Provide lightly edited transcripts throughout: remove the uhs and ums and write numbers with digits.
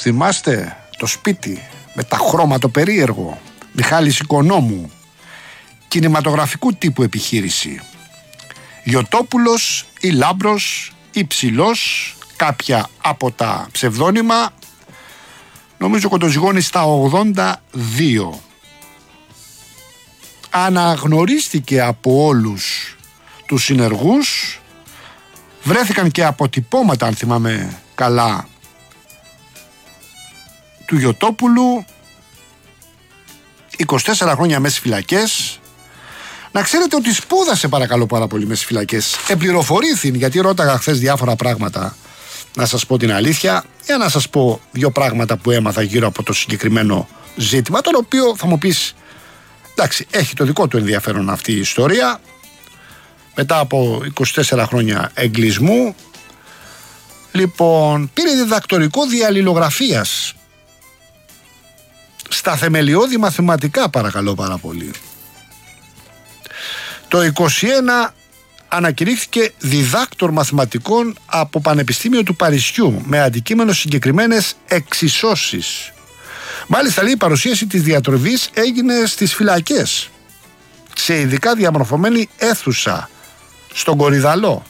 Θυμάστε το σπίτι με τα χρώματα περίεργο, Μιχάλης Οικονόμου, κινηματογραφικού τύπου επιχείρηση. Γιωτόπουλος ή Λάμπρος ή Ψηλός, κάποια από τα ψευδόνυμα, νομίζω κοντοζυγώνει στα 82. Αναγνωρίστηκε από όλους τους συνεργούς, βρέθηκαν και αποτυπώματα, αν θυμάμαι καλά, του Γιωτόπουλου, 24 χρόνια μέσα στις φυλακές. Να ξέρετε ότι σπούδασε παρακαλώ πάρα πολύ μέσα στις φυλακές. Επληροφορήθην, γιατί ρώταγα χθες διάφορα πράγματα, να σας πω την αλήθεια, για να σας πω δύο πράγματα που έμαθα γύρω από το συγκεκριμένο ζήτημα, το οποίο θα μου πεις, εντάξει, έχει το δικό του ενδιαφέρον αυτή η ιστορία. Μετά από 24 χρόνια εγκλισμού, λοιπόν, πήρε διδακτορικό διαλληλογραφίας στα θεμελιώδη μαθηματικά, παρακαλώ πάρα πολύ. Το 21 ανακηρύχθηκε διδάκτορ μαθηματικών από Πανεπιστήμιο του Παρισιού με αντικείμενο συγκεκριμένες εξισώσεις. Μάλιστα, λέει, η παρουσίαση της διατροφής έγινε στις φυλακές, σε ειδικά διαμορφωμένη αίθουσα στον Κορυδαλό.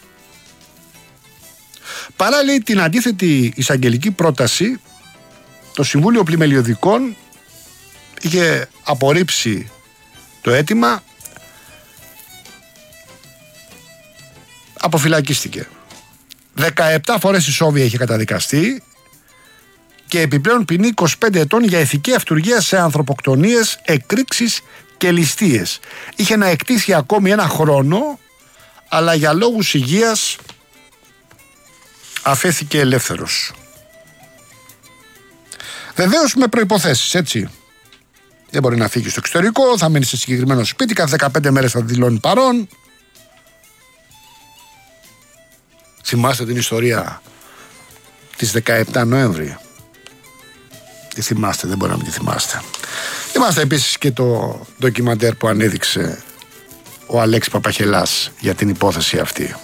Παρά, λέει, την αντίθετη εισαγγελική πρόταση, το Συμβούλιο Πλημελιωδικών είχε απορρίψει το αίτημα, αποφυλακίστηκε. 17 φορές ισόβια είχε καταδικαστεί και επιπλέον ποινή 25 ετών για ηθική αυτουργία σε ανθρωποκτονίες, εκρήξεις και ληστείες. Είχε να εκτίσει ακόμη ένα χρόνο, αλλά για λόγους υγείας αφέθηκε ελεύθερος. Βεβαίως με προϋποθέσεις, έτσι. Δεν μπορεί να φύγει στο εξωτερικό, θα μείνει σε συγκεκριμένο σπίτι, κάθε 15 μέρες θα δηλώνει παρόν. Θυμάστε την ιστορία της 17 Νοέμβρη? Τι θυμάστε, δεν μπορεί να μην τη θυμάστε. Θυμάστε επίσης και το ντοκιμαντέρ που ανέδειξε ο Αλέξης Παπαχελάς για την υπόθεση αυτή.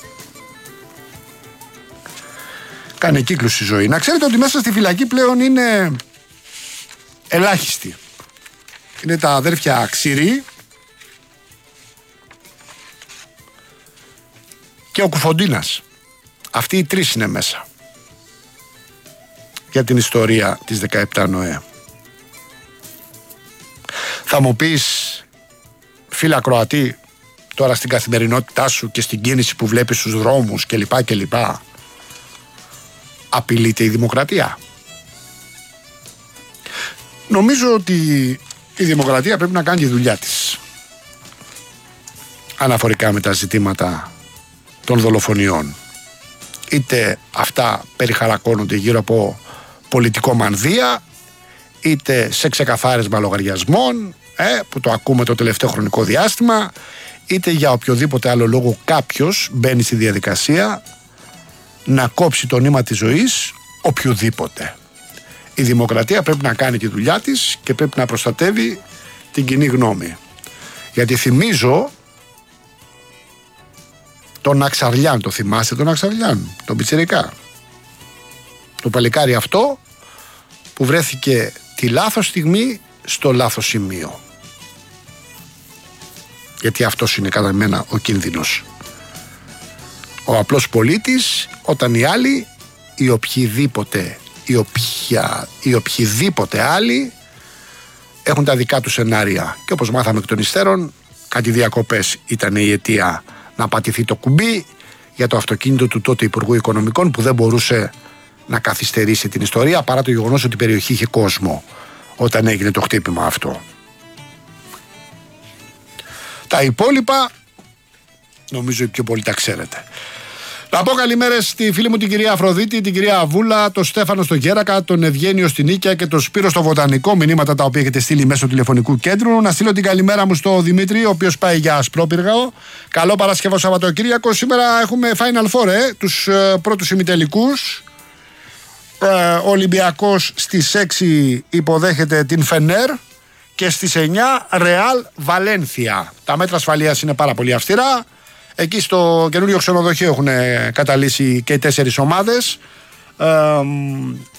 Κάνει κύκλους η ζωή. Να ξέρετε ότι μέσα στη φυλακή πλέον είναι ελάχιστοι. Είναι τα αδέρφια Ξηρή και ο Κουφοντίνας. Αυτοί οι τρεις είναι μέσα για την ιστορία της 17 Νοέ. Θα μου πεις, φίλα Κροατή, τώρα στην καθημερινότητά σου και στην κίνηση που βλέπεις στους δρόμους κλπ, απειλείται η δημοκρατία? Νομίζω ότι η δημοκρατία πρέπει να κάνει τη δουλειά της αναφορικά με τα ζητήματα των δολοφονιών. Είτε αυτά περιχαρακώνονται γύρω από πολιτικό μανδύα, είτε σε ξεκαθάρισμα λογαριασμών, που το ακούμε το τελευταίο χρονικό διάστημα, είτε για οποιοδήποτε άλλο λόγο κάποιος μπαίνει στη διαδικασία να κόψει το νήμα της ζωής οποιοδήποτε. Η δημοκρατία πρέπει να κάνει τη δουλειά της και πρέπει να προστατεύει την κοινή γνώμη. Γιατί θυμίζω τον Αξαριάν, το θυμάστε τον Αξαριάν, τον πιτσιρικά? Το παλικάρι αυτό που βρέθηκε τη λάθος στιγμή στο λάθος σημείο. Γιατί αυτός είναι κατά μένα ο κίνδυνος. Ο απλός πολίτης, όταν οι άλλοι, οι οποιοδήποτε άλλοι έχουν τα δικά του σενάρια. Και όπως μάθαμε εκ των υστέρων, κάτι διακοπές ήταν η αιτία να πατηθεί το κουμπί για το αυτοκίνητο του τότε Υπουργού Οικονομικών, που δεν μπορούσε να καθυστερήσει την ιστορία, παρά το γεγονός ότι η περιοχή είχε κόσμο όταν έγινε το χτύπημα αυτό. Τα υπόλοιπα νομίζω οι πιο πολλοί τα ξέρετε. Να πω καλημέρες στη φίλη μου την κυρία Αφροδίτη, την κυρία Αβούλα, τον Στέφανο στο Γέρακα, τον Ευγένιο στην Νίκαια και τον Σπύρο στο Βοτανικό. Μηνύματα τα οποία έχετε στείλει μέσω τηλεφωνικού κέντρου. Να στείλω την καλημέρα μου στο Δημήτρη, ο οποίος πάει για Ασπρόπυργο. Καλό Παρασκευό Σαββατοκύριακο. Σήμερα έχουμε Final Four, τους πρώτους ημιτελικούς. Ο Ολυμπιακός στις 6 υποδέχεται την Φενέρ και στις 9 Ρεάλ Βαλένθια. Τα μέτρα ασφαλείας είναι πάρα πολύ αυστηρά. Εκεί στο καινούριο ξενοδοχείο έχουν καταλύσει και οι 4 ομάδες.